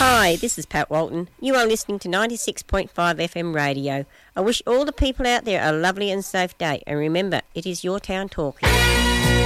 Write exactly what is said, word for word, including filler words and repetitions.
Hi, this is Pat Walton. You are listening to ninety-six point five F M radio. I wish all the people out there a lovely and safe day. And remember, it is your town talking.